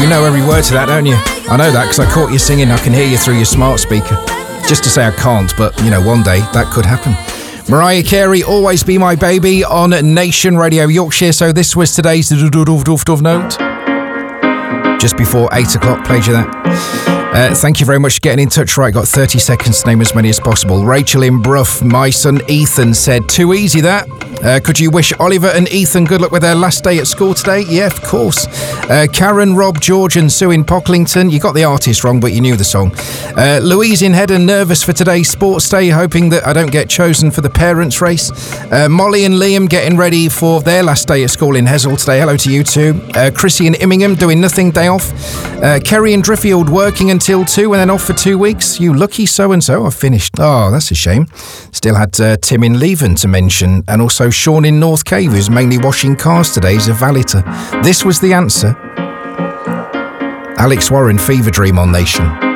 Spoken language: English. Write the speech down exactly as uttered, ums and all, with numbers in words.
You know every word to that, don't you? I know that because I caught you singing. I can hear you through your smart speaker. Just to say I can't, but, you know, one day that could happen. Mariah Carey, Always Be My Baby on Nation Radio Yorkshire. So this was today's note. Just before eight o'clock, played you that. Uh, thank you very much for getting in touch. Right, got thirty seconds to name as many as possible. Rachel in Brough, my son Ethan said, too easy that. Uh, could you wish Oliver and Ethan good luck with their last day at school today? Yeah, of course. Uh, Karen, Rob, George and Sue in Pocklington. You got the artist wrong, but you knew the song. Uh, Louise in Heddon, nervous for today's sports day, hoping that I don't get chosen for the parents' race. Uh, Molly and Liam getting ready for their last day at school in Hessel today. Hello to you too. Uh, Chrissy in Immingham doing nothing, day off. Uh, Kerry in Driffield working until two and then off for two weeks. You lucky so-and-so. I've finished. Oh, that's a shame. Still had uh, Tim in Leven to mention, and also Sean in North Cave, who's mainly washing cars today. He's a valeter. This was the answer. Alex Warren, Fever Dream on Nation.